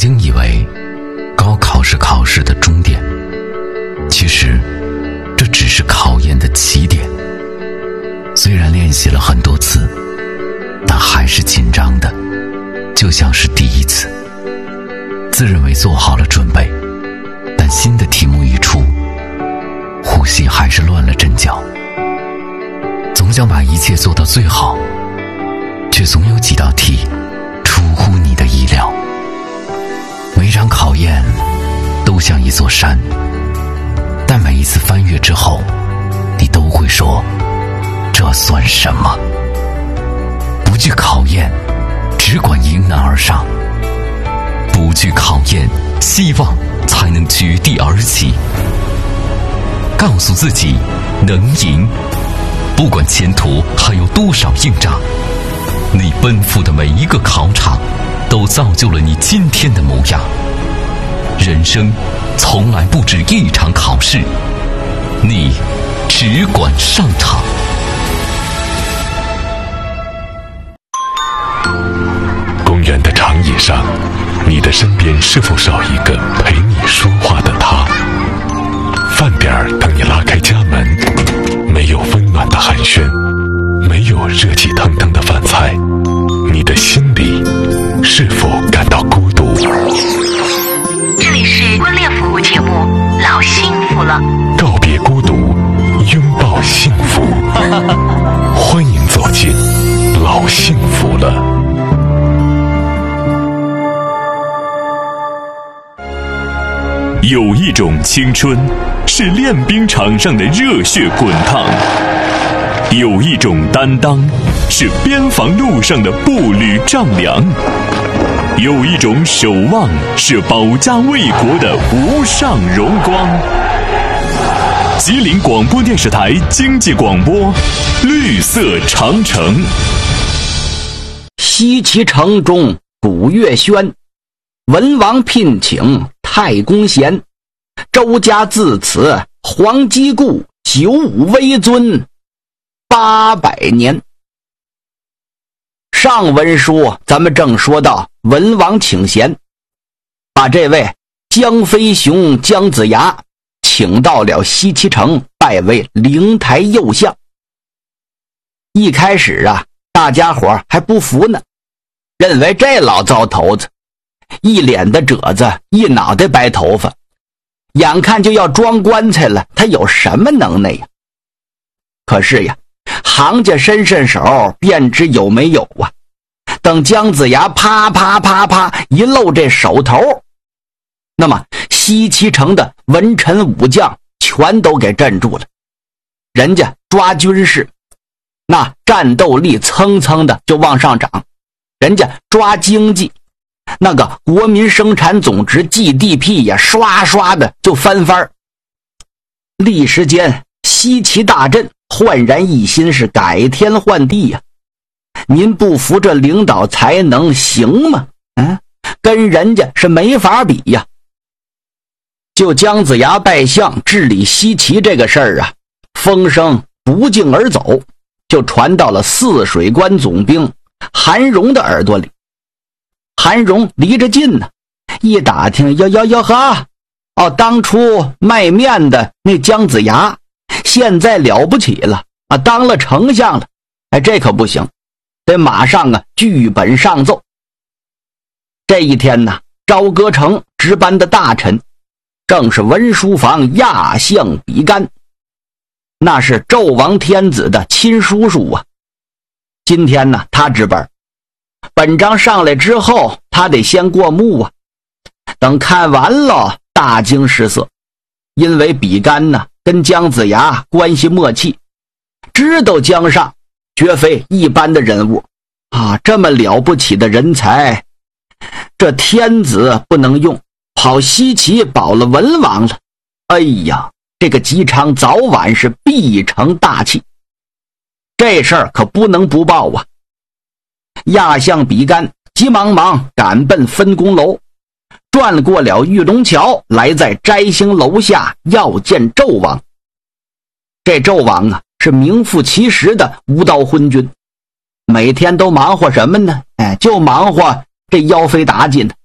经以为高考是考试的终点，其实这只是考验的起点。虽然练习了很多次，但还是紧张的，就像是第一次。自认为做好了准备，但新的题目一出，呼吸还是乱了阵脚。总想把一切做到最好，却总有几道题出乎你的意料。每场考验都像一座山，但每一次翻越之后，你都会说，这算什么？不惧考验，只管迎难而上。不惧考验，希望才能绝地而起。告诉自己能赢，不管前途还有多少硬仗，你奔赴的每一个考场都造就了你今天的模样。人生从来不止一场考试，你只管上场。 公园的长椅上，你的身边是否少一个陪你说话的他？饭点儿等你拉开家门，没有温暖的寒暄，没有热气腾腾的饭菜，你的心里是否感到孤独？ 这里是婚恋服务节目《老幸福了》， 告别孤独，拥抱幸福。欢迎走进老幸福了。 有一种青春是练兵场上的热血滚烫，有一种担当是边防路上的步履丈量，有一种守望是保家卫国的无上荣光。吉林广播电视台经济广播，绿色长城。 西岐城中古乐轩，文王聘请太公贤，周家自此皇姬故，九五威尊800年。上文书咱们正说到文王请贤，把这位江飞雄姜子牙请到了西岐城，拜为灵台右相。一开始大家伙还不服呢，认为这老糟头子一脸的褶子，一脑袋白头发，眼看就要装棺材了，他有什么能耐呀？可是呀，行家伸伸手便知有没有啊。等姜子牙啪啪啪啪一露这手头，那么西岐城的文臣武将全都给镇住了。人家抓军事，那战斗力蹭蹭的就往上涨；人家抓经济，那个国民生产总值 GDP 也刷刷的就翻番。立时间西岐大镇焕然一新，是改天换地呀。您不服这领导才能行吗？跟人家是没法比呀。就姜子牙拜相治理西岐这个事儿风声不胫而走，就传到了泗水关总兵韩荣的耳朵里。韩荣离着近呢，一打听，哟呵，当初卖面的那姜子牙现在了不起了当了丞相了。这可不行，得马上据本上奏。这一天呢，朝歌城值班的大臣正是文书房亚相比干，那是纣王天子的亲叔叔啊。今天呢，他值班，本章上来之后，他得先过目啊。等看完了，大惊失色，因为比干呢跟姜子牙关系默契，知道姜尚绝非一般的人物这么了不起的人才，这天子不能用，跑西岐保了文王了。哎呀，这个姬昌早晚是必成大器，这事儿可不能不报啊。亚相比干急忙赶奔分公楼，转过了玉龙桥，来在摘星楼下要见纣王。这纣王是名副其实的无刀昏君，每天都忙活什么呢？就忙活这妖妃妲己呢，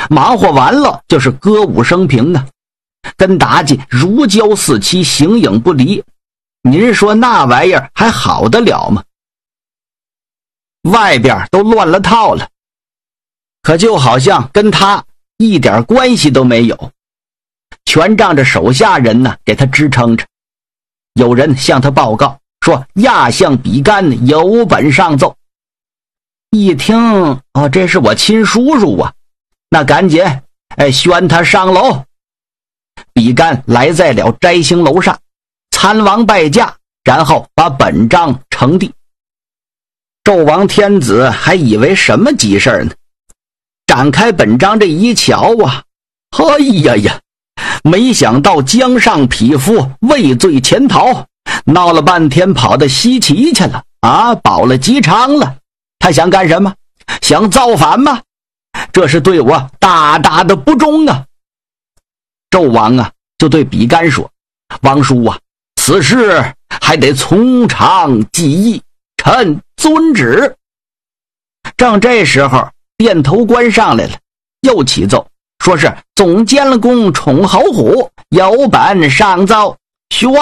忙活完了就是歌舞升平啊，跟妲己如胶似漆，形影不离。您说那玩意儿还好得了吗？外边都乱了套了，可就好像跟他一点关系都没有，全仗着手下人呢给他支撑着。有人向他报告说亚相比干有本上奏。一听这是我亲叔叔啊，那赶紧宣他上楼。比干来在了摘星楼上，参王拜驾，然后把本章呈递。纣王天子还以为什么急事呢，展开本章这一瞧啊，哎呀呀，没想到江上匹夫畏罪潜逃，闹了半天跑到西岐去了啊，保了吉昌了。他想干什么？想造反吗？这是对我大大的不忠啊！纣王啊就对比干说：王叔啊，此事还得从长计议，臣遵旨。正这时候殿头官上来了，又启奏说是总监公宠侯虎有本上奏。宣。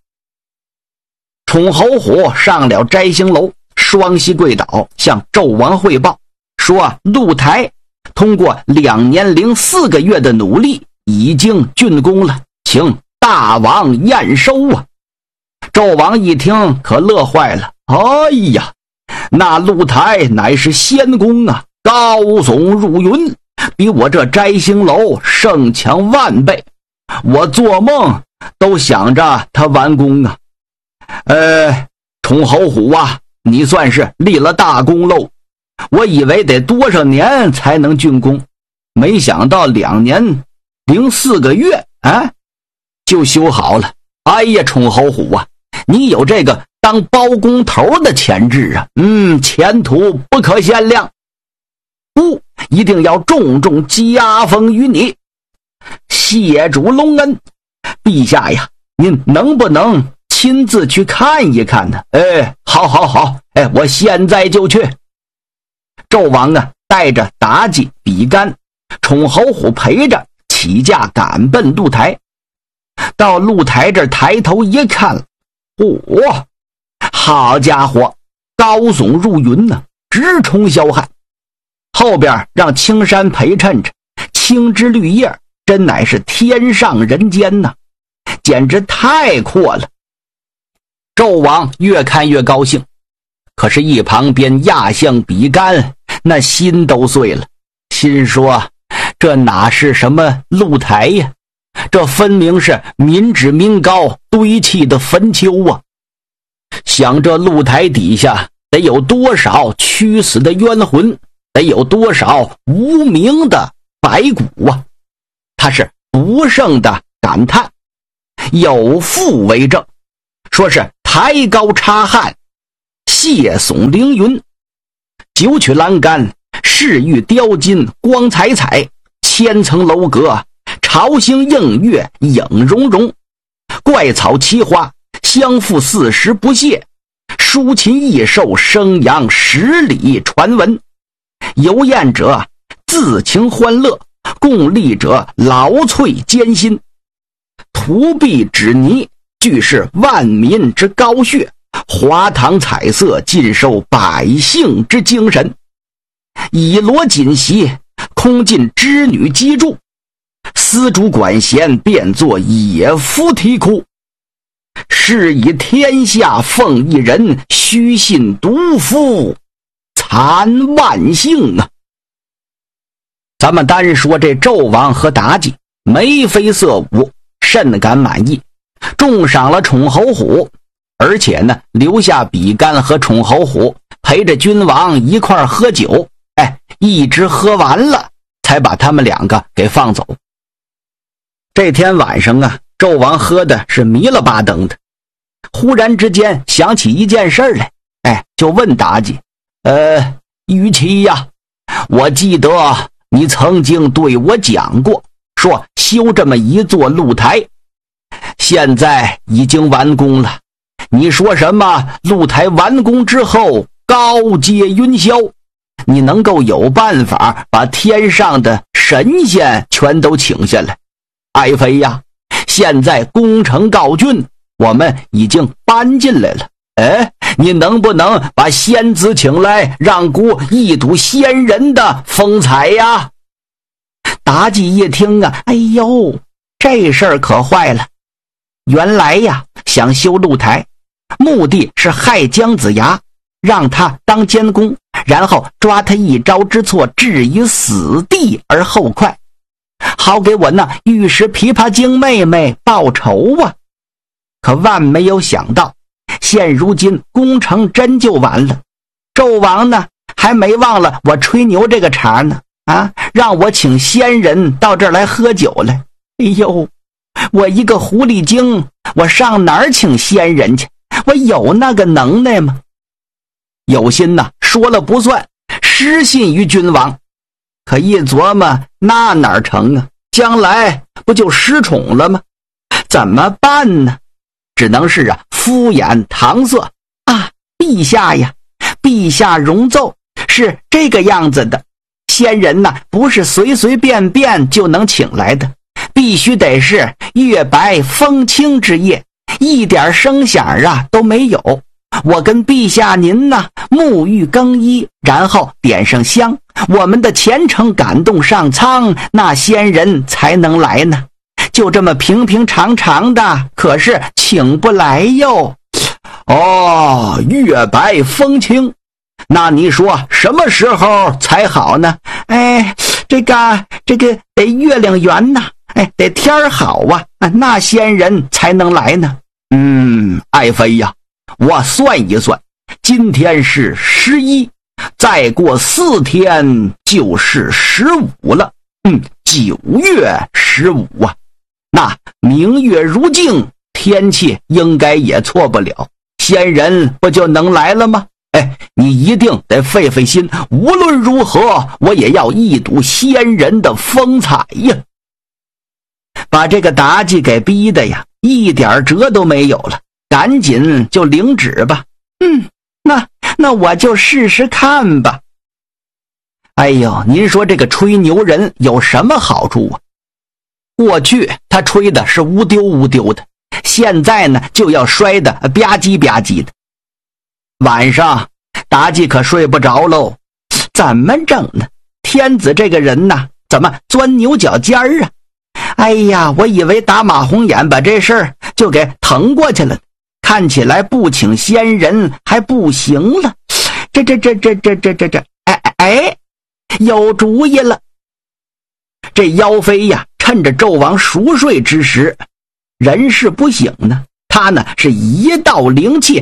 宠侯虎上了摘星楼，双膝跪倒，向纣王汇报说鹿台通过2年04个月的努力，已经竣工了，请大王验收啊！纣王一听可乐坏了，哎呀，那鹿台乃是仙宫啊，高耸入云，比我这摘星楼胜强万倍，我做梦都想着它完工啊！宠侯虎啊，你算是立了大功喽！我以为得多少年才能竣工，没想到2年04个月就修好了。哎呀，宠侯虎啊，你有这个当包工头的潜质啊，前途不可限量。一定要重重加封于你。谢主隆恩，陛下呀，您能不能亲自去看一看呢？好，我现在就去。纣王啊，带着妲己、比干、宠侯虎陪着起驾赶奔鹿台。到鹿台这抬头一看，好家伙，高耸入云呢，直冲霄汉。后边让青山陪衬着，青枝绿叶，真乃是天上人间呐，简直太阔了。纣王越看越高兴，可是一旁边亚相比干那心都碎了，心说这哪是什么鹿台呀，这分明是民脂民膏堆砌的坟丘啊！想这鹿台底下得有多少屈死的冤魂，得有多少无名的白骨啊！他是不胜的感叹。有赋为证，说是抬高插汉，谢耸凌云，九曲栏杆，饰玉雕金光彩彩，千层楼阁，潮星映月影融融，怪草奇花，相附40不懈，抒情异兽，生扬10里传闻，游宴者自情欢乐，共历者劳瘁艰辛，涂壁纸泥，俱是万民之高血，华堂彩色，尽收百姓之精神，以罗锦席，空尽织女机杼，丝竹管弦，变作野夫啼哭，是以天下奉一人，虚信独夫残万姓啊！咱们单说这纣王和妲己眉飞色舞，甚感满意，重赏了宠侯虎，而且呢留下比干和宠侯虎陪着君王一块喝酒，一直喝完了才把他们2个给放走。这天晚上啊，纣王喝的是迷了巴登的，忽然之间想起一件事来，就问妲己：虞姬呀，我记得你曾经对我讲过，说修这么一座鹿台，现在已经完工了，你说什么鹿台完工之后高阶云霄，你能够有办法把天上的神仙全都请下来。爱妃呀，现在攻城告竣，我们已经搬进来了。你能不能把仙子请来，让姑一睹仙人的风采呀？妲己一听啊，哎呦，这事儿可坏了。原来呀，想修露台，目的是害姜子牙，让他当监工，然后抓他一招之错，置于死地而后快，好给我那玉石琵琶精妹妹报仇啊。可万没有想到，现如今攻城真就完了，纣王呢还没忘了我吹牛这个茬呢，让我请仙人到这儿来喝酒来。哎呦，我一个狐狸精，我上哪儿请仙人去？我有那个能耐吗？有心呐，说了不算，失信于君王。可一琢磨，那哪成啊？将来不就失宠了吗？怎么办呢？只能是敷衍搪塞啊，陛下呀，陛下容奏，是这个样子的，仙人呐，不是随随便便就能请来的，必须得是月白风清之夜，一点声响都没有。我跟陛下您呢，沐浴更衣，然后点上香，我们的虔诚感动上苍，那仙人才能来呢。就这么平平常常的，可是请不来哟。月白风清，那你说什么时候才好呢？这个得月亮圆呐，得天儿好啊，那仙人才能来呢。爱妃呀，我算一算，今天是11，再过4天就是15了。9月15啊，那明月如镜，天气应该也错不了，仙人不就能来了吗？你一定得费费心，无论如何我也要一睹仙人的风采呀。把这个妲己给逼的呀，一点辙都没有了，赶紧就领旨吧。那我就试试看吧。哎呦，您说这个吹牛人有什么好处啊？过去他吹的是乌丢乌丢的，现在呢就要摔的吧唧吧唧的。晚上妲己可睡不着喽，怎么整呢？天子这个人呢，怎么钻牛角尖儿啊？哎呀，我以为打马红眼把这事儿就给腾过去了，看起来不请仙人还不行了。有主意了。这妖妃呀，趁着纣王熟睡之时，人事不省呢，他呢是一道灵气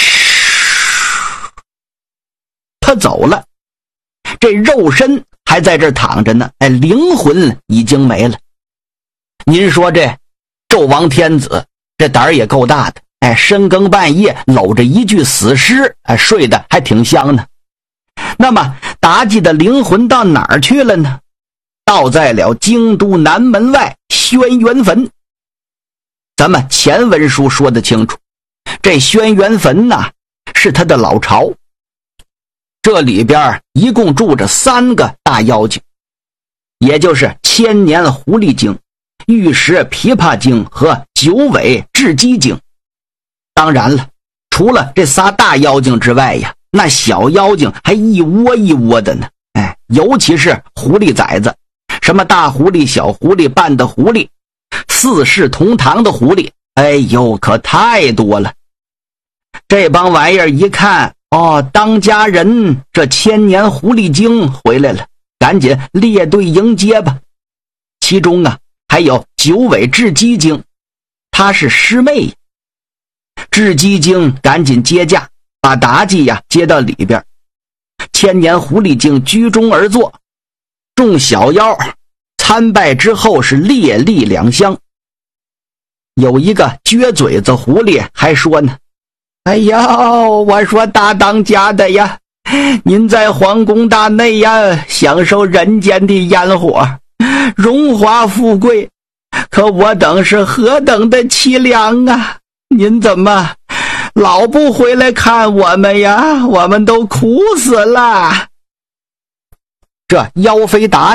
他走了，这肉身还在这躺着呢，灵魂已经没了。您说这纣王天子这胆儿也够大的，深更半夜搂着一具死尸，睡得还挺香呢。那么妲己的灵魂到哪儿去了呢？倒在了京都南门外轩辕坟。咱们前文书说得清楚，这轩辕坟呢是他的老巢，这里边一共住着3个大妖精，也就是千年狐狸精、玉石琵琶精和9尾雉鸡精。当然了，除了这仨大妖精之外呀，那小妖精还一窝一窝的呢。尤其是狐狸崽子，什么大狐狸、小狐狸、半的狐狸、4世同堂的狐狸，哎呦，可太多了。这帮玩意儿一看，当家人这千年狐狸精回来了，赶紧列队迎接吧。其中还有9尾雉鸡精，她是师妹。雉鸡精赶紧接驾，把妲己接到里边。千年狐狸精居中而坐，众小妖参拜之后是列立两厢。有一个撅嘴子狐狸还说呢，哎呦，我说大当家的呀，您在皇宫大内呀，享受人间的烟火，荣华富贵，可我等是何等的凄凉啊！您怎么老不回来看我们呀？我们都苦死了。这妖妃妲己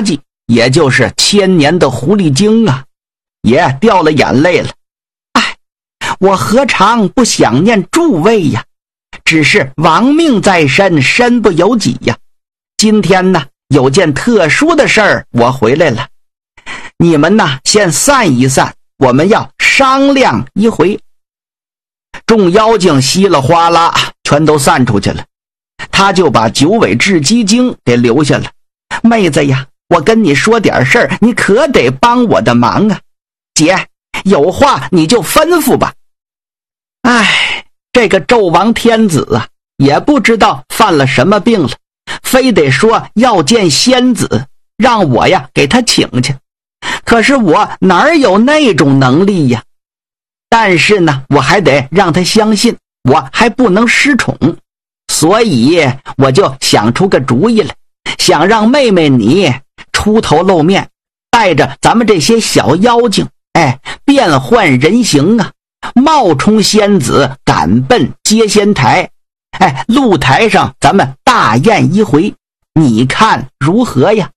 也就是千年的狐狸精啊，也掉了眼泪了。哎，我何尝不想念诸位呀，只是亡命在身，身不由己呀。今天呢，有件特殊的事儿，我回来了。你们呢，先散一散，我们要商量一回。众妖精稀里哗啦全都散出去了，他就把九尾雉鸡精给留下了。妹子呀，我跟你说点事儿，你可得帮我的忙啊。姐，有话你就吩咐吧。哎，这个纣王天子啊，也不知道犯了什么病了，非得说要见仙子，让我呀给他请去。可是我哪有那种能力呀？但是呢，我还得让他相信，我还不能失宠，所以我就想出个主意来，想让妹妹你出头露面，带着咱们这些小妖精，变换人形啊，冒充仙子赶奔接仙台，露台上咱们大宴一回，你看如何呀？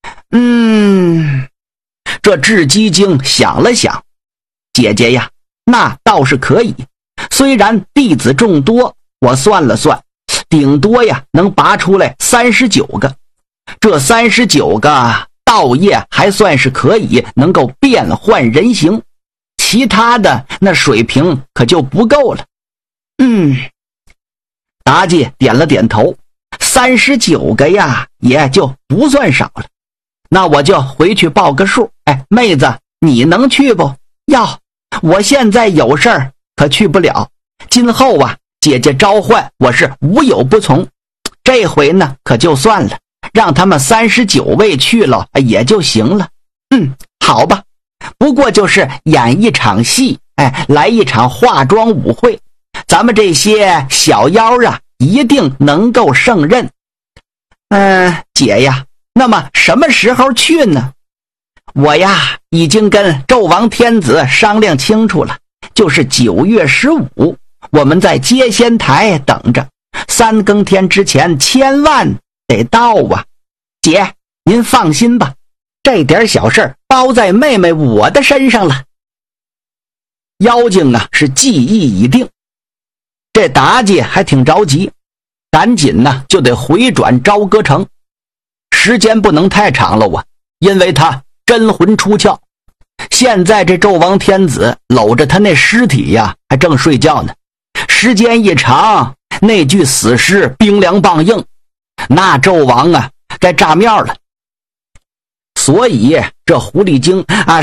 这雉鸡精想了想，姐姐呀，那倒是可以，虽然弟子众多，我算了算，顶多呀能拔出来39个，这39个道业还算是可以能够变换人形，其他的那水平可就不够了。妲己点了点头，39个呀也就不算少了，那我就回去报个数。妹子你能去不？要，我现在有事儿可去不了，今后啊姐姐召唤我是无有不从，这回呢可就算了，让他们39位去了也就行了。好吧，不过就是演一场戏，来一场化妆舞会，咱们这些小妖啊一定能够胜任。姐呀，那么什么时候去呢？我呀已经跟纣王天子商量清楚了，就是9月15，我们在接仙台等着，3更天之前千万得到啊。姐您放心吧，这点小事包在妹妹我的身上了。妖精啊是记忆已定，这妲己还挺着急，赶紧呢就得回转朝歌城，时间不能太长了啊，因为他真魂出窍。现在这纣王天子搂着他那尸体呀还正睡觉呢，时间一长，那具死尸冰凉棒硬，那纣王啊该炸面了。所以这狐狸精啊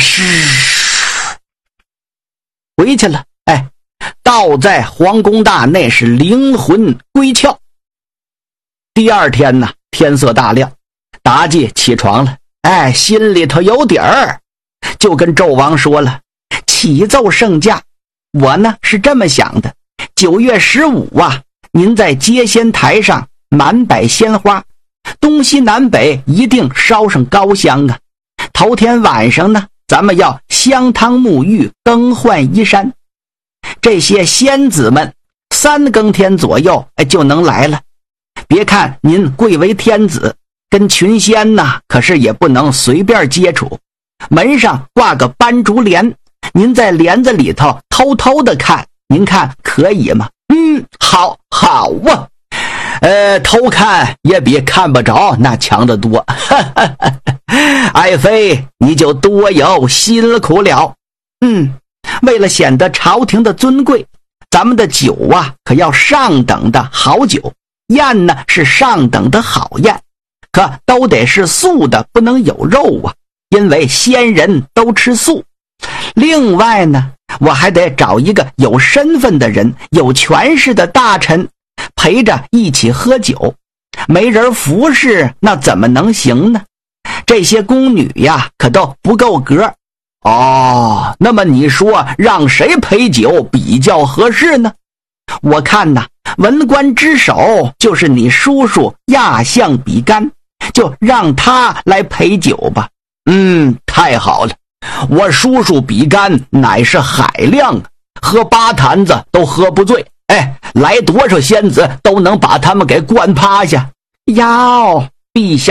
回去了，倒在皇宫大内是灵魂归窍。第二天呢，天色大亮，妲己起床了，心里头有底儿，就跟纣王说了，启奏圣驾，我呢是这么想的，9月15啊，您在接仙台上满摆鲜花，东西南北一定烧上高香啊。头天晚上呢，咱们要香汤沐浴，更换衣衫。这些仙子们3更天左右就能来了。别看您贵为天子，跟群仙呢可是也不能随便接触，门上挂个斑竹帘，您在帘子里头偷偷的看，您看可以吗？好啊，偷看也比看不着那强得多。爱妃你就多有辛苦了。为了显得朝廷的尊贵，咱们的酒啊可要上等的好酒，宴呢是上等的好宴，可都得是素的，不能有肉啊，因为仙人都吃素。另外呢，我还得找一个有身份的人，有权势的大臣陪着一起喝酒，没人服侍那怎么能行呢？这些宫女呀可都不够格。那么你说让谁陪酒比较合适呢？我看呐，文官之首就是你叔叔亚相比干，就让他来陪酒吧。太好了，我叔叔比干乃是海量，喝8坛子都喝不醉，来多少仙子都能把他们给灌趴下。陛下，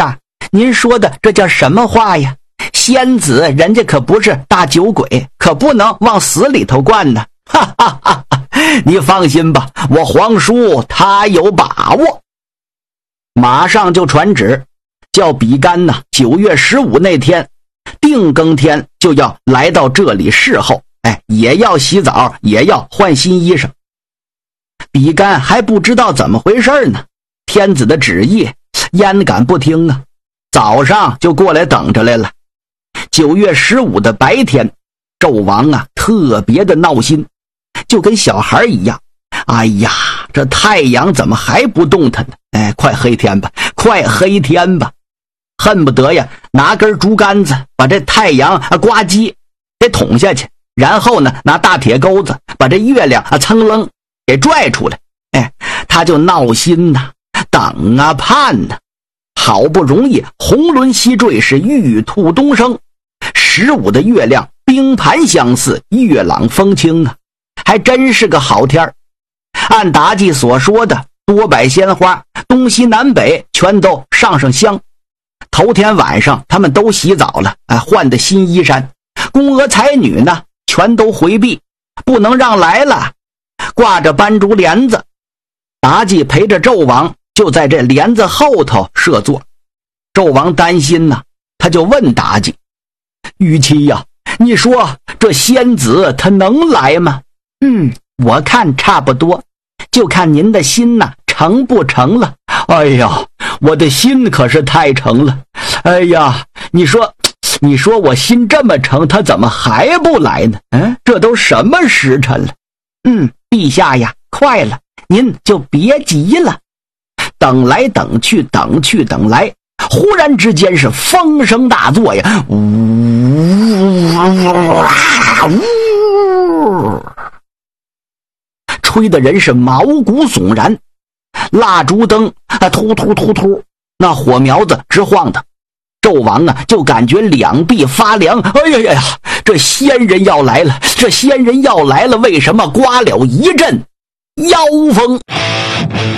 您说的这叫什么话呀？仙子人家可不是大酒鬼，可不能往死里头灌呢。哈哈哈哈！你放心吧，我皇叔他有把握。马上就传旨，叫比干呢9月15那天定更天就要来到这里侍候，也要洗澡，也要换新衣裳。比干还不知道怎么回事呢，天子的旨意焉敢不听啊？早上就过来等着来了。9月15的白天，纣王啊特别的闹心，就跟小孩一样。哎呀，这太阳怎么还不动弹呢？快黑天吧，快黑天吧！恨不得呀拿根竹竿子把这太阳呱唧给捅下去，然后呢拿大铁钩子把这月亮噌楞给拽出来。他就闹心呐，等啊盼呐。好不容易红轮西坠，是玉兔东升，15的月亮冰盘相似，月朗风清啊，还真是个好天儿。按妲己所说的，多摆鲜花，东西南北全都上香。头天晚上他们都洗澡了，换的新衣衫，宫娥才女呢全都回避，不能让来了，挂着斑竹帘子。妲己陪着纣王就在这帘子后头设座。纣王担心呢，他就问妲己：玉妻呀，你说这仙子他能来吗？我看差不多，就看您的心呐成不成了。哎呀，我的心可是太成了。哎呀，你说我心这么成，他怎么还不来呢？这都什么时辰了？陛下呀，快了，您就别急了。等来等去，等去等来，忽然之间是风声大作呀，吹的人是毛骨悚然。蜡烛灯突突突突，那火苗子直晃的。纣王啊就感觉两臂发凉。哎呀呀，这仙人要来了，这仙人要来了！为什么刮了一阵妖风？